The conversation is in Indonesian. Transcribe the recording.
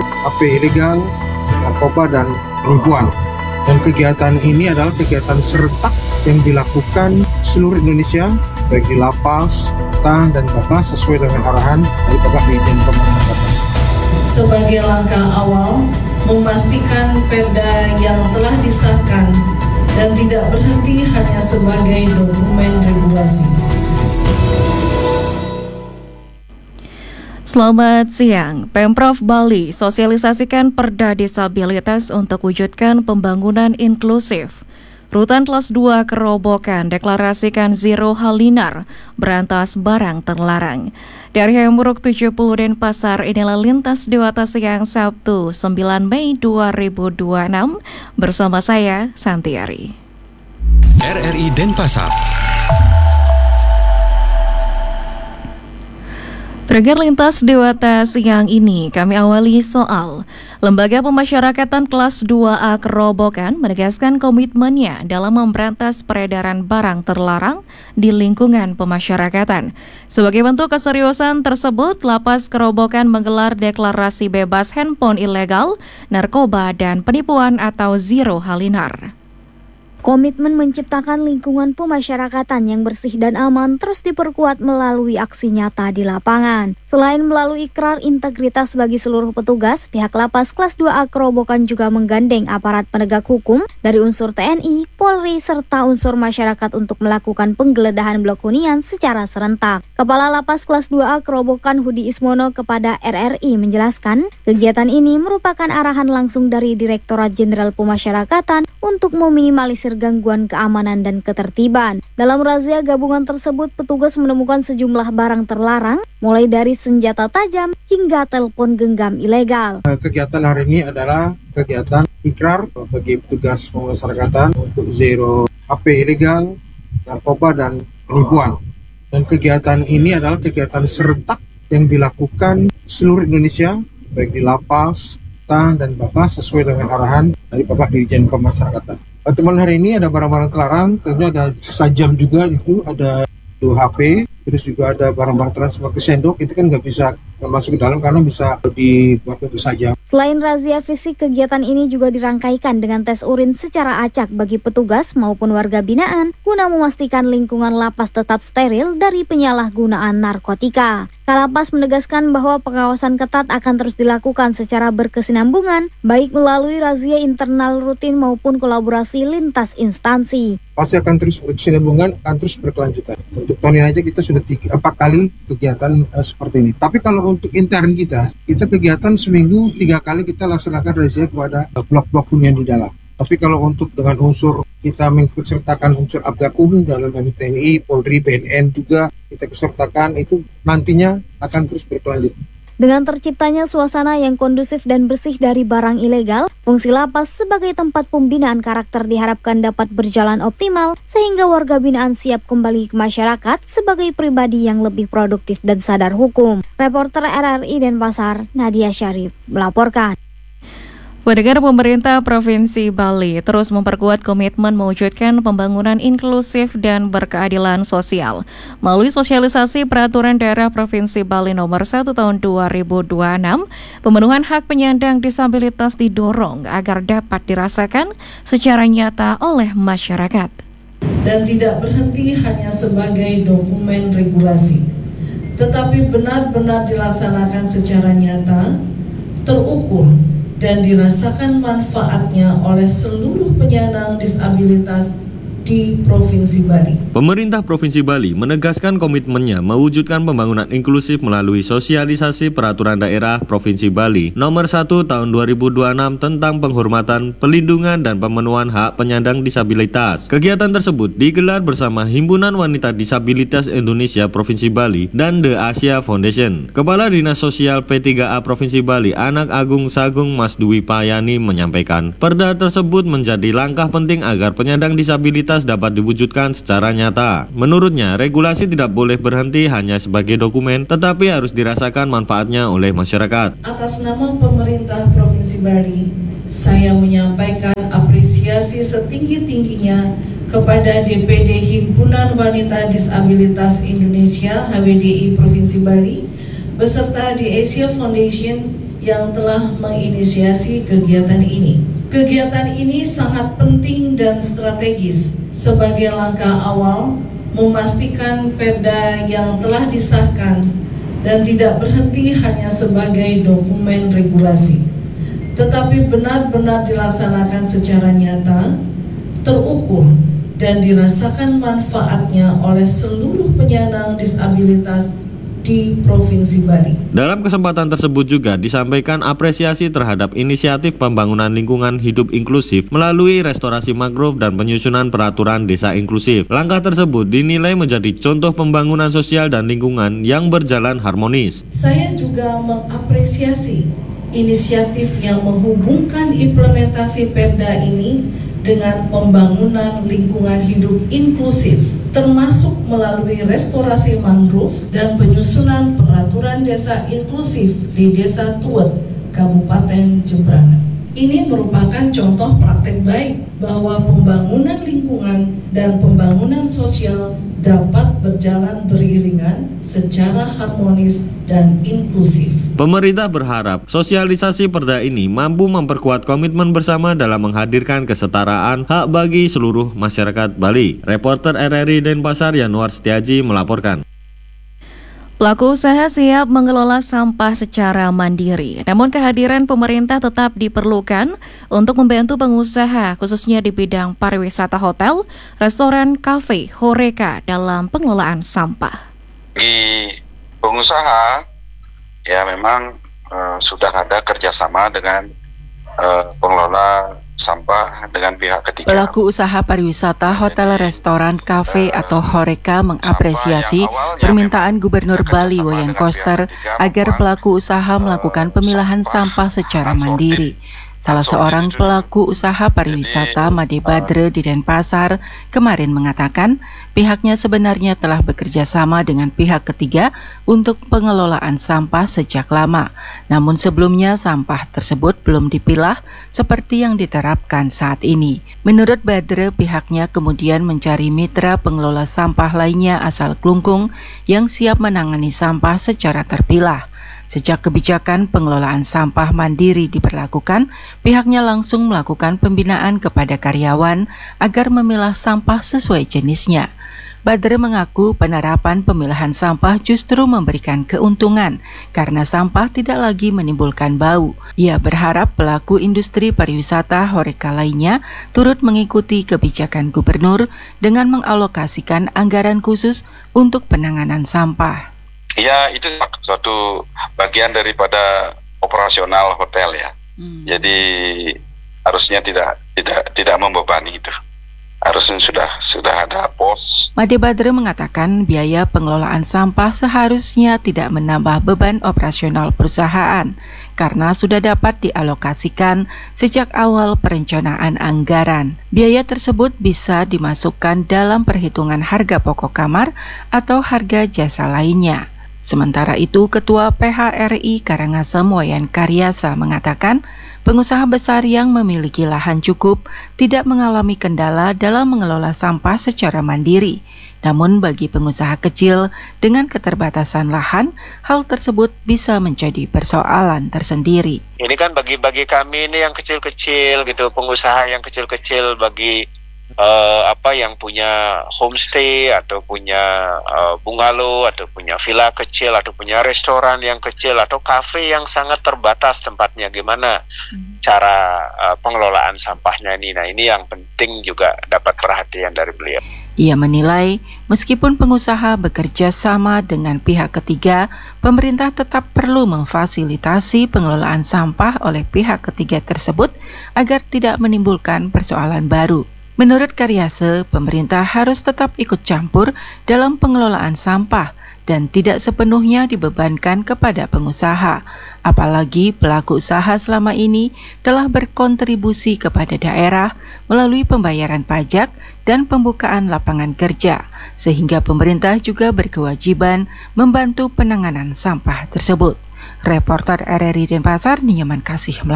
HP ilegal, narkoba, dan penipuan. Dan kegiatan ini adalah kegiatan serentak yang dilakukan seluruh Indonesia, baik di lapas, rutan, dan Bapak sesuai dengan arahan dari Bapak Dirjen Pemasyarakatan. Sebagai langkah awal, memastikan perda yang telah disahkan dan tidak berhenti hanya sebagai dokumen regulasi. Selamat siang. Pemprov Bali sosialisasikan perda disabilitas untuk wujudkan pembangunan inklusif. Rutan kelas 2 Kerobokan deklarasikan zero halinar, berantas barang terlarang. Dari Hamburg 70 Denpasar, inilah lintas Dewata Siang Sabtu 9 Mei 2026 bersama saya Santiari. RRI Denpasar. Perger lintas Dewata siang ini kami awali soal Lembaga Pemasyarakatan kelas 2A Kerobokan menegaskan komitmennya dalam memberantas peredaran barang terlarang di lingkungan pemasyarakatan. Sebagai bentuk keseriusan tersebut, Lapas Kerobokan menggelar deklarasi bebas handphone ilegal, narkoba, dan penipuan atau zero halinar. Komitmen menciptakan lingkungan pemasyarakatan yang bersih dan aman terus diperkuat melalui aksi nyata di lapangan. Selain melalui ikrar integritas bagi seluruh petugas, pihak Lapas kelas 2A Kerobokan juga menggandeng aparat penegak hukum dari unsur TNI, Polri, serta unsur masyarakat untuk melakukan penggeledahan blok hunian secara serentak. Kepala Lapas kelas 2A Kerobokan Hudi Ismono kepada RRI menjelaskan, kegiatan ini merupakan arahan langsung dari Direktorat Jenderal Pemasyarakatan untuk meminimalisir gangguan keamanan dan ketertiban. Dalam razia gabungan tersebut, petugas menemukan sejumlah barang terlarang, mulai dari senjata tajam hingga telepon genggam ilegal. Kegiatan hari ini adalah kegiatan ikrar bagi petugas pemasyarakatan untuk zero HP ilegal, narkoba, dan penipuan. Dan kegiatan ini adalah kegiatan serentak yang dilakukan seluruh Indonesia, baik di lapas, rutan, dan Bapak sesuai dengan arahan dari Bapak Dirjen Pemasyarakatan. Teman hari ini ada barang-barang terlarang, tentunya ada sajam juga, itu ada 2 HP, terus juga ada barang-barang terlarang seperti sendok, itu kan nggak bisa masuk ke dalam karena bisa dibuat untuk sajam. Selain razia fisik, kegiatan ini juga dirangkaikan dengan tes urin secara acak bagi petugas maupun warga binaan guna memastikan lingkungan lapas tetap steril dari penyalahgunaan narkotika. Kalapas menegaskan bahwa pengawasan ketat akan terus dilakukan secara berkesinambungan, baik melalui razia internal rutin maupun kolaborasi lintas instansi. Pasti akan terus berkesinambungan, akan terus berkelanjutan. Untuk tahun ini aja kita sudah 4 kali kegiatan seperti ini. Tapi kalau untuk intern kita kegiatan seminggu 3 kali kita laksanakan razia kepada blok-blok hunian di dalam. Tapi kalau untuk dengan unsur kita mengikutsertakan unsur Abgakum dalam TNI, Polri, BNN juga kita kesertakan, itu nantinya akan terus berkelanjutan. Dengan terciptanya suasana yang kondusif dan bersih dari barang ilegal, fungsi lapas sebagai tempat pembinaan karakter diharapkan dapat berjalan optimal sehingga warga binaan siap kembali ke masyarakat sebagai pribadi yang lebih produktif dan sadar hukum. Reporter RRI Denpasar, Nadia Syarif, melaporkan. Pendengar, pemerintah Provinsi Bali terus memperkuat komitmen mewujudkan pembangunan inklusif dan berkeadilan sosial. Melalui sosialisasi Peraturan Daerah Provinsi Bali Nomor 1 Tahun 2026, pemenuhan hak penyandang disabilitas didorong agar dapat dirasakan secara nyata oleh masyarakat. Dan tidak berhenti hanya sebagai dokumen regulasi, tetapi benar-benar dilaksanakan secara nyata, terukur, dan dirasakan manfaatnya oleh seluruh penyandang disabilitas di Provinsi Bali. Pemerintah Provinsi Bali menegaskan komitmennya mewujudkan pembangunan inklusif melalui sosialisasi Peraturan Daerah Provinsi Bali Nomor 1 Tahun 2026 tentang penghormatan, pelindungan, dan pemenuhan hak penyandang disabilitas. Kegiatan tersebut digelar bersama Himpunan Wanita Disabilitas Indonesia Provinsi Bali dan The Asia Foundation. Kepala Dinas Sosial P3A Provinsi Bali, Anak Agung Sagung Mas Dwi Payani menyampaikan, perda tersebut menjadi langkah penting agar penyandang disabilitas dapat diwujudkan secara nyata. Menurutnya, regulasi tidak boleh berhenti hanya sebagai dokumen, tetapi harus dirasakan manfaatnya oleh masyarakat. Atas nama pemerintah Provinsi Bali, saya menyampaikan apresiasi setinggi-tingginya kepada DPD Himpunan Wanita Disabilitas Indonesia HWDI Provinsi Bali beserta The Asia Foundation yang telah menginisiasi kegiatan ini. Kegiatan ini sangat penting dan strategis sebagai langkah awal memastikan Perda yang telah disahkan dan tidak berhenti hanya sebagai dokumen regulasi, tetapi benar-benar dilaksanakan secara nyata, terukur, dan dirasakan manfaatnya oleh seluruh penyandang disabilitas di Provinsi Bali. Dalam kesempatan tersebut juga disampaikan apresiasi terhadap inisiatif pembangunan lingkungan hidup inklusif melalui restorasi mangrove dan penyusunan peraturan desa inklusif. Langkah tersebut dinilai menjadi contoh pembangunan sosial dan lingkungan yang berjalan harmonis. Saya juga mengapresiasi inisiatif yang menghubungkan implementasi Perda ini dengan pembangunan lingkungan hidup inklusif, termasuk melalui restorasi mangrove dan penyusunan peraturan desa inklusif di Desa Tuwet, Kabupaten Jembrana. Ini merupakan contoh praktek baik bahwa pembangunan lingkungan dan pembangunan sosial dapat berjalan beriringan secara harmonis dan inklusif. Pemerintah berharap sosialisasi Perda ini mampu memperkuat komitmen bersama dalam menghadirkan kesetaraan hak bagi seluruh masyarakat Bali. Reporter RRI Denpasar Yanuar Setiaji melaporkan. Pelaku usaha siap mengelola sampah secara mandiri, namun kehadiran pemerintah tetap diperlukan untuk membantu pengusaha khususnya di bidang pariwisata hotel, restoran, kafe, horeca dalam pengelolaan sampah. Bagi pengusaha, ya memang sudah ada kerjasama dengan pengelola sampah dengan pihak ketiga. Pelaku usaha pariwisata, hotel, restoran, kafe atau horeca mengapresiasi permintaan Gubernur Bali Wayan Koster agar pelaku usaha melakukan pemilahan sampah secara mandiri. Salah seorang pelaku usaha pariwisata, Made Badre di Denpasar, kemarin mengatakan pihaknya sebenarnya telah bekerja sama dengan pihak ketiga untuk pengelolaan sampah sejak lama. Namun sebelumnya sampah tersebut belum dipilah seperti yang diterapkan saat ini. Menurut Badre, pihaknya kemudian mencari mitra pengelola sampah lainnya asal Klungkung yang siap menangani sampah secara terpilah. Sejak kebijakan pengelolaan sampah mandiri diberlakukan, pihaknya langsung melakukan pembinaan kepada karyawan agar memilah sampah sesuai jenisnya. Badre mengaku penerapan pemilahan sampah justru memberikan keuntungan karena sampah tidak lagi menimbulkan bau. Ia berharap pelaku industri pariwisata horeca lainnya turut mengikuti kebijakan gubernur dengan mengalokasikan anggaran khusus untuk penanganan sampah. Ya, itu suatu bagian daripada operasional hotel ya. Jadi harusnya tidak membebani itu. Harusnya sudah ada pos. Made Badre mengatakan biaya pengelolaan sampah seharusnya tidak menambah beban operasional perusahaan karena sudah dapat dialokasikan sejak awal perencanaan anggaran. Biaya tersebut bisa dimasukkan dalam perhitungan harga pokok kamar atau harga jasa lainnya. Sementara itu, Ketua PHRI Karangasem Wayan Karyasa mengatakan pengusaha besar yang memiliki lahan cukup tidak mengalami kendala dalam mengelola sampah secara mandiri. Namun bagi pengusaha kecil dengan keterbatasan lahan, hal tersebut bisa menjadi persoalan tersendiri. Ini kan bagi kami ini yang kecil-kecil gitu, pengusaha yang kecil-kecil bagi yang punya homestay atau punya bungalow atau punya villa kecil atau punya restoran yang kecil atau kafe yang sangat terbatas tempatnya, gimana cara pengelolaan sampahnya ini. Nah, ini yang penting juga dapat perhatian dari beliau. Ia menilai meskipun pengusaha bekerja sama dengan pihak ketiga, pemerintah tetap perlu memfasilitasi pengelolaan sampah oleh pihak ketiga tersebut agar tidak menimbulkan persoalan baru. Menurut Karyase, pemerintah harus tetap ikut campur dalam pengelolaan sampah dan tidak sepenuhnya dibebankan kepada pengusaha. Apalagi pelaku usaha selama ini telah berkontribusi kepada daerah melalui pembayaran pajak dan pembukaan lapangan kerja, sehingga pemerintah juga berkewajiban membantu penanganan sampah tersebut. Reporter RRI Denpasar, Ninyaman Kasih.